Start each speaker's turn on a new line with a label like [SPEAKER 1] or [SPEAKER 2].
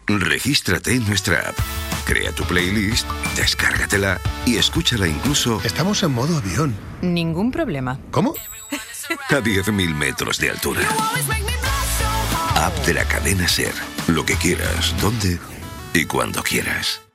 [SPEAKER 1] Regístrate en nuestra app. Crea tu playlist, descárgatela y escúchala incluso...
[SPEAKER 2] Estamos en modo avión.
[SPEAKER 3] Ningún problema.
[SPEAKER 2] ¿Cómo?
[SPEAKER 1] A 10.000 metros de altura. App de la cadena SER. Lo que quieras, donde y cuando quieras.